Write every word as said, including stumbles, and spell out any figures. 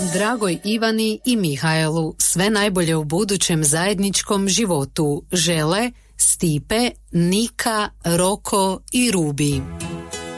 Dragoj Ivani i Mihajlu sve najbolje u budućem zajedničkom životu žele Stipe, Nika, Roko i Rubi.